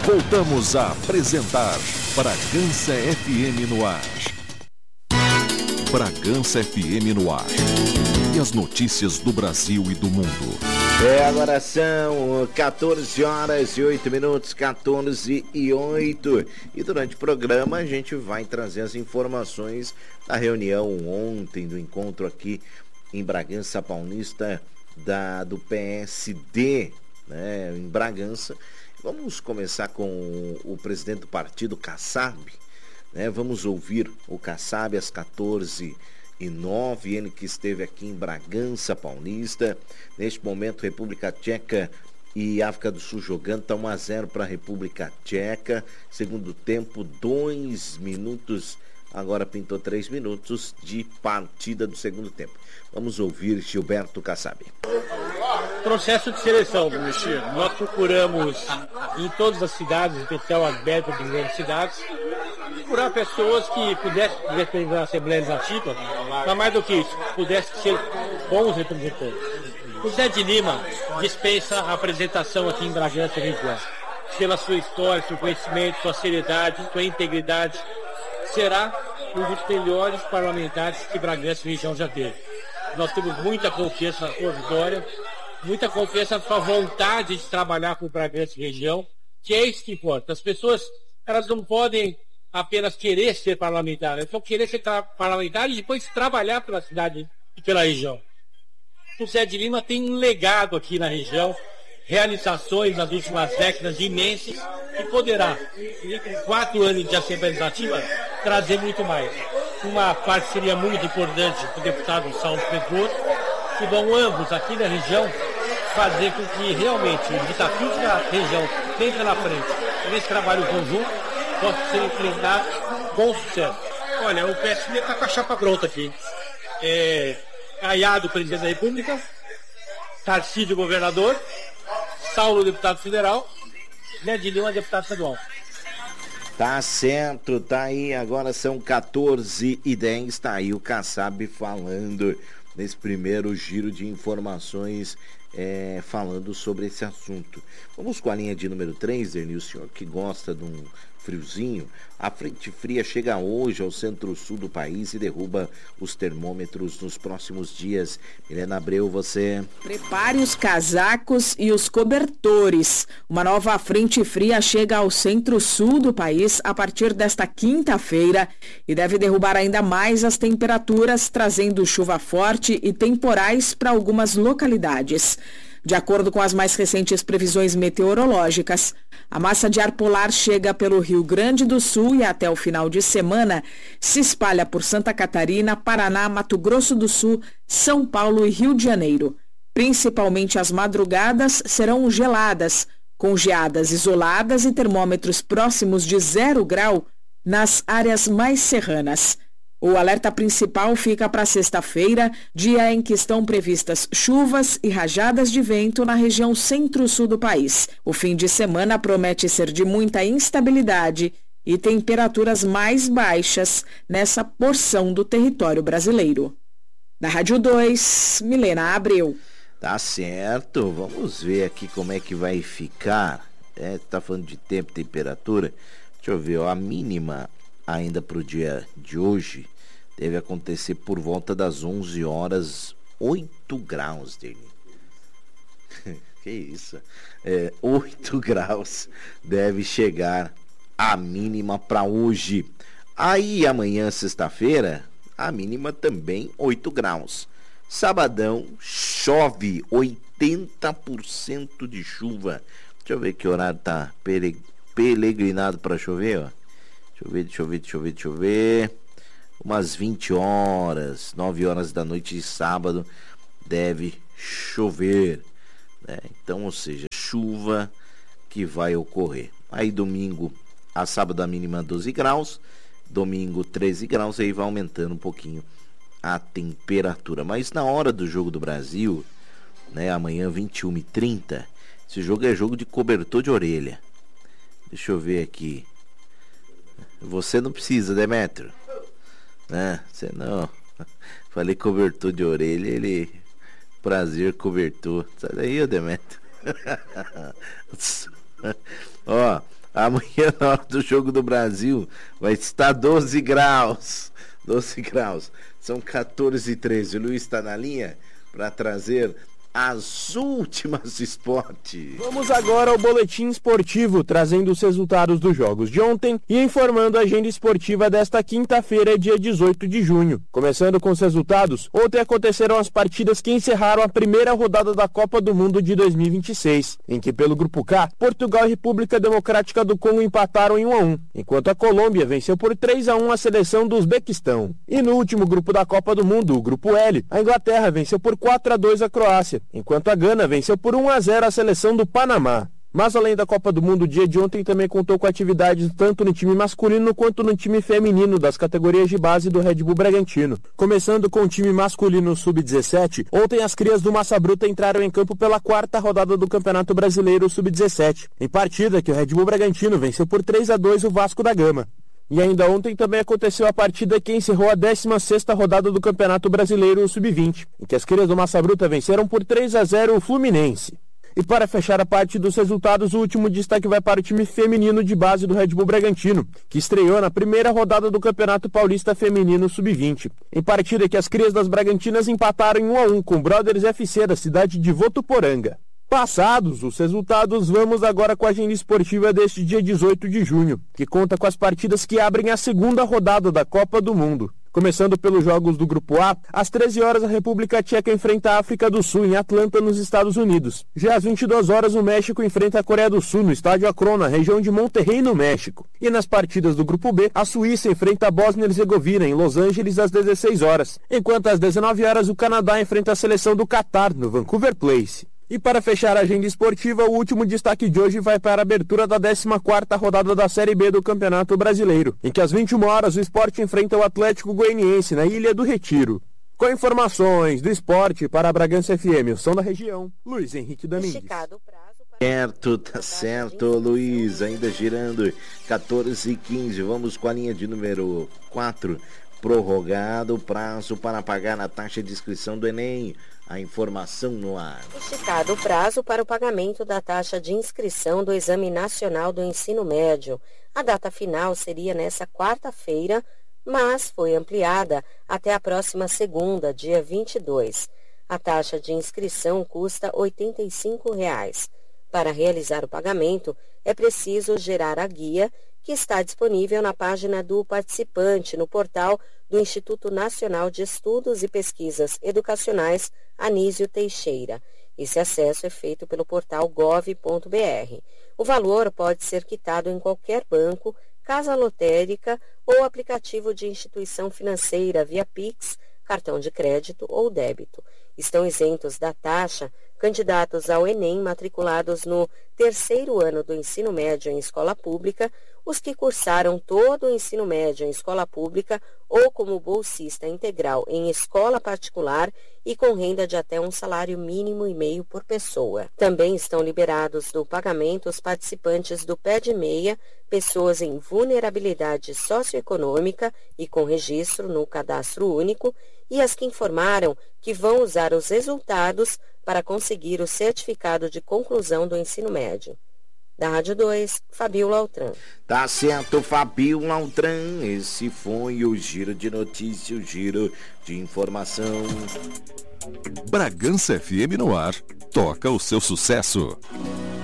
Voltamos a apresentar Bragança FM no ar. Bragança FM no ar. E as notícias do Brasil e do mundo. Agora são 14 horas e 8 minutos, 14 e 8. E durante o programa a gente vai trazer as informações da reunião ontem, do encontro aqui em Bragança Paulista do PSD, né, em Bragança. Vamos começar com o presidente do partido, Kassab, né? Vamos ouvir o Kassab às 14h09, ele que esteve aqui em Bragança Paulista. Neste momento, República Tcheca e África do Sul jogando, está 1-0 para a República Tcheca. Segundo tempo, 2 minutos, agora pintou 3 minutos de partida do segundo tempo. Vamos ouvir Gilberto Kassab. Processo de seleção, Ministro. Nós procuramos em todas as cidades, em especial as médias de grandes cidades, procurar pessoas que pudessem representar a Assembleia Legislativa, mas mais do que isso, pudessem ser bons representantes. O Zé de Lima dispensa a apresentação aqui em Bragança região. Pela sua história, seu conhecimento, sua seriedade, sua integridade, será um dos melhores parlamentares que Bragança região já teve. Nós temos muita confiança na sua vitória, muita confiança na sua vontade de trabalhar com Bragança região, que é isso que importa. As pessoas, elas não podem apenas querer ser parlamentar, elas vão querer ser parlamentar e depois trabalhar pela cidade e pela região. O Zé de Lima tem um legado aqui na região, realizações nas últimas décadas imensas, e poderá, com 4 anos de Assembleia Legislativa, trazer muito mais. Uma parceria muito importante com o deputado Saulo Pedroso, que vão ambos aqui na região fazer com que realmente os desafios que a região tem pela frente, nesse trabalho conjunto, possam ser enfrentados com sucesso. Olha, o PSD está com a chapa pronta aqui. Caiado, presidente da República, Tarcísio, governador, Saulo, deputado federal, Zé de Lima, deputado estadual. Tá certo, tá aí, agora são 14h10, tá aí o Kassab falando nesse primeiro giro de informações, falando sobre esse assunto. Vamos com a linha de número 3, Ernie, o senhor que gosta de um friozinho. A frente fria chega hoje ao centro-sul do país e derruba os termômetros nos próximos dias. Milena Abreu, você... Prepare os casacos e os cobertores. Uma nova frente fria chega ao centro-sul do país a partir desta quinta-feira e deve derrubar ainda mais as temperaturas, trazendo chuva forte e temporais para algumas localidades. De acordo com as mais recentes previsões meteorológicas, a massa de ar polar chega pelo Rio Grande do Sul e até o final de semana se espalha por Santa Catarina, Paraná, Mato Grosso do Sul, São Paulo e Rio de Janeiro. Principalmente as madrugadas serão geladas, com geadas isoladas e termômetros próximos de 0 grau nas áreas mais serranas. O alerta principal fica para sexta-feira, dia em que estão previstas chuvas e rajadas de vento na região centro-sul do país. O fim de semana promete ser de muita instabilidade e temperaturas mais baixas nessa porção do território brasileiro. Da Rádio 2, Milena Abreu. Tá certo, vamos ver aqui como é que vai ficar. Tá falando de tempo e temperatura. Deixa eu ver, ó, a mínima ainda para o dia de hoje deve acontecer por volta das 11 horas, 8 graus, Deni. Que isso? 8 graus deve chegar a mínima para hoje. Aí amanhã, sexta-feira, a mínima também 8 graus. Sabadão, chove, 80% de chuva. Deixa eu ver que horário tá peregrinado para chover, ó. Deixa eu ver. Umas 20 horas, 9 horas da noite de sábado, deve chover, né? Então, ou seja, chuva que vai ocorrer. Aí domingo, a sábado a mínima 12 graus, domingo 13 graus, aí vai aumentando um pouquinho a temperatura. Mas na hora do Jogo do Brasil, né, amanhã 21h30, esse jogo é jogo de cobertor de orelha. Deixa eu ver aqui. Você não precisa, Demetrio, né? Você não. Falei cobertor de orelha, ele... Prazer, cobertor. Sai daí, ô Demetrio. Ó, Amanhã, na hora do Jogo do Brasil, vai estar 12 graus. 12 graus. São 14h13. O Luiz está na linha para trazer as últimas esportes. Vamos agora ao boletim esportivo, trazendo os resultados dos jogos de ontem e informando a agenda esportiva desta quinta-feira, dia 18 de junho. Começando com os resultados, ontem aconteceram as partidas que encerraram a primeira rodada da Copa do Mundo de 2026, em que pelo Grupo K, Portugal e República Democrática do Congo empataram em 1-1, enquanto a Colômbia venceu por 3-1 a seleção do Uzbequistão. E no último grupo da Copa do Mundo, o Grupo L, a Inglaterra venceu por 4-2 a Croácia, enquanto a Gana venceu por 1-0 a seleção do Panamá. Mas além da Copa do Mundo, o dia de ontem também contou com atividades tanto no time masculino quanto no time feminino das categorias de base do Red Bull Bragantino. Começando com o time masculino sub-17, ontem as crias do Massa Bruta entraram em campo pela quarta rodada do Campeonato Brasileiro sub-17, em partida que o Red Bull Bragantino venceu por 3-2 o Vasco da Gama. E ainda ontem também aconteceu a partida que encerrou a 16ª rodada do Campeonato Brasileiro Sub-20, em que as crias do Massa Bruta venceram por 3-0 o Fluminense. E para fechar a parte dos resultados, o último destaque vai para o time feminino de base do Red Bull Bragantino, que estreou na primeira rodada do Campeonato Paulista Feminino Sub-20, em partida que as crias das Bragantinas empataram em 1-1 com o Brothers FC da cidade de Votuporanga. Passados os resultados, vamos agora com a agenda esportiva deste dia 18 de junho, que conta com as partidas que abrem a segunda rodada da Copa do Mundo. Começando pelos jogos do Grupo A, às 13 horas a República Tcheca enfrenta a África do Sul em Atlanta, nos Estados Unidos. Já às 22 horas o México enfrenta a Coreia do Sul no estádio Akron, na região de Monterrey, no México. E nas partidas do Grupo B, a Suíça enfrenta a Bósnia e Herzegovina em Los Angeles às 16 horas, enquanto às 19 horas o Canadá enfrenta a seleção do Catar no Vancouver Place. E para fechar a agenda esportiva, o último destaque de hoje vai para a abertura da 14ª rodada da Série B do Campeonato Brasileiro, em que às 21 horas o Sport enfrenta o Atlético Goianiense na Ilha do Retiro. Com informações do esporte para a Bragança FM, o som da região, Luiz Henrique Domingues. Certo, tá certo, Luiz, ainda girando, 14h15, vamos com a linha de número 4, prorrogado o prazo para pagar a taxa de inscrição do Enem. A informação no ar. Esticado o prazo para o pagamento da taxa de inscrição do Exame Nacional do Ensino Médio. A data final seria nesta quarta-feira, mas foi ampliada até a próxima segunda, dia 22. A taxa de inscrição custa R$ 85. Para realizar o pagamento, é preciso gerar a guia, que está disponível na página do participante no portal do Instituto Nacional de Estudos e Pesquisas Educacionais Anísio Teixeira. Esse acesso é feito pelo portal gov.br. O valor pode ser quitado em qualquer banco, casa lotérica ou aplicativo de instituição financeira via Pix, cartão de crédito ou débito. Estão isentos da taxa candidatos ao Enem matriculados no 3º ano do ensino médio em escola pública, os que cursaram todo o ensino médio em escola pública ou como bolsista integral em escola particular e com renda de até um salário mínimo e meio por pessoa. Também estão liberados do pagamento os participantes do PED-6, pessoas em vulnerabilidade socioeconômica e com registro no Cadastro Único, e as que informaram que vão usar os resultados para conseguir o certificado de conclusão do ensino médio. Da Rádio 2, Fabiola Altran. Tá certo, Fabiola Altran. Esse foi o Giro de Notícias, o Giro de Informação. Bragança FM no ar. Toca o seu sucesso.